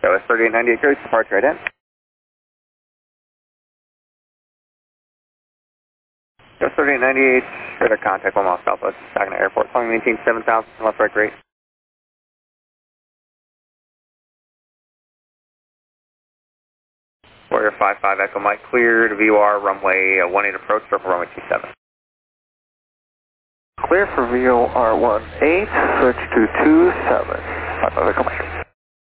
So it's 3898 Coast, departure right in. So 3898, further contact 1 mile southwest, Saginaw Airport. Following maintain 7000 left right grade. Warrior 55 Echo Mike cleared, VOR runway 18 approach, circle runway 27. Clear for VOR 18, switch to 27. 55 Echo Mike.